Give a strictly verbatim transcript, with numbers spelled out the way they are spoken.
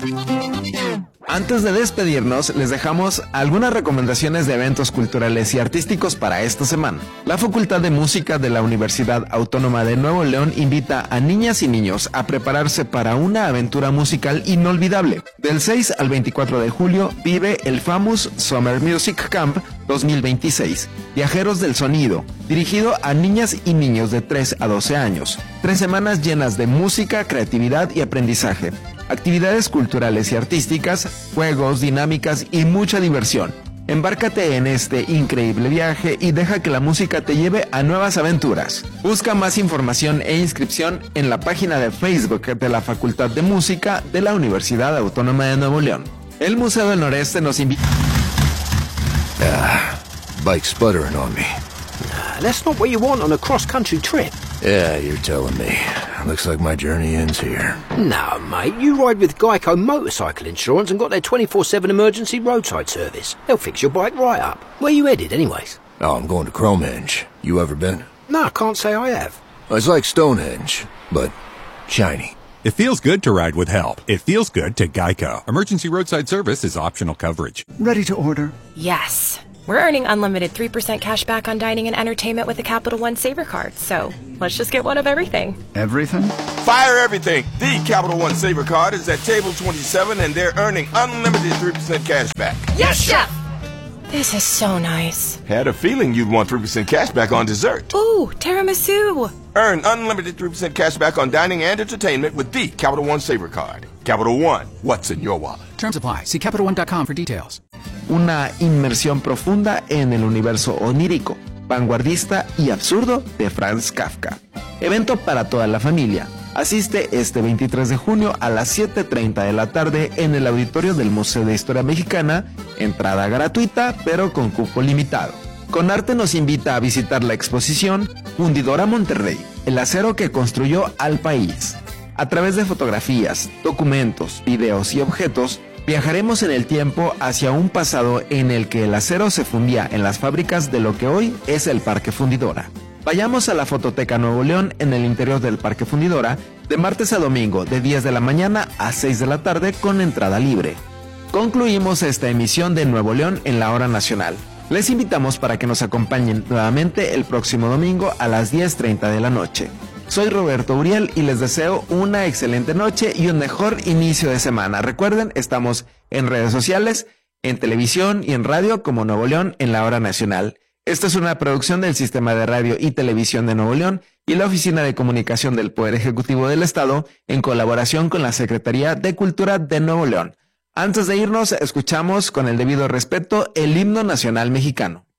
Antes de despedirnos, les dejamos algunas recomendaciones de eventos culturales y artísticos para esta semana. La Facultad de Música de la Universidad Autónoma de Nuevo León invita a niñas y niños a prepararse para una aventura musical inolvidable. Del seis al veinticuatro de julio vive el Famous Summer Music Camp dos mil veintiséis, Viajeros del Sonido, dirigido a niñas y niños de tres a doce años. Tres semanas llenas de música, creatividad y aprendizaje. Actividades culturales y artísticas, juegos, dinámicas y mucha diversión. Embárcate en este increíble viaje y deja que la música te lleve a nuevas aventuras. Busca más información e inscripción en la página de Facebook de la Facultad de Música de la Universidad Autónoma de Nuevo León. El Museo del Noreste nos invita... Ah, bike's sputtering on me. Nah, that's not what you want on a cross-country trip. Yeah, you're telling me. Looks like my journey ends here. No, mate, you ride with Geico Motorcycle Insurance and got their twenty-four seven emergency roadside service. They'll fix your bike right up. Where you headed, anyways? Oh, I'm going to Cromenge. You ever been? No, I can't say I have. It's like Stonehenge, but shiny. It feels good to ride with help. It feels good to Geico. Emergency roadside service is optional coverage. Ready to order? Yes. We're earning unlimited three percent cash back on dining and entertainment with the Capital One Saver card. So let's just get one of everything. Everything? Fire everything. The Capital One Saver card is at table twenty-seven and they're earning unlimited three percent cash back. Yes, Chef! This is so nice. Had a feeling you'd want three percent cash back on dessert. Ooh, tiramisu. Earn unlimited three percent cash back on dining and entertainment with the Capital One Saver card. Capital One, what's in your wallet? Terms apply. See Capital One dot com for details. Una inmersión profunda en el universo onírico, vanguardista y absurdo de Franz Kafka. Evento para toda la familia. Asiste este veintitrés de junio a las siete treinta de la tarde en el auditorio del Museo de Historia Mexicana. Entrada gratuita, pero con cupo limitado. Conarte nos invita a visitar la exposición Fundidora Monterrey, el acero que construyó al país. A través de fotografías, documentos, videos y objetos, viajaremos en el tiempo hacia un pasado en el que el acero se fundía en las fábricas de lo que hoy es el Parque Fundidora. Vayamos a la Fototeca Nuevo León en el interior del Parque Fundidora de martes a domingo de diez de la mañana a seis de la tarde con entrada libre. Concluimos esta emisión de Nuevo León en la hora nacional. Les invitamos para que nos acompañen nuevamente el próximo domingo a las diez treinta de la noche. Soy Roberto Uriel y les deseo una excelente noche y un mejor inicio de semana. Recuerden, estamos en redes sociales, en televisión y en radio como Nuevo León en la hora nacional. Esta es una producción del Sistema de Radio y Televisión de Nuevo León y la Oficina de Comunicación del Poder Ejecutivo del Estado en colaboración con la Secretaría de Cultura de Nuevo León. Antes de irnos, escuchamos con el debido respeto el himno nacional mexicano.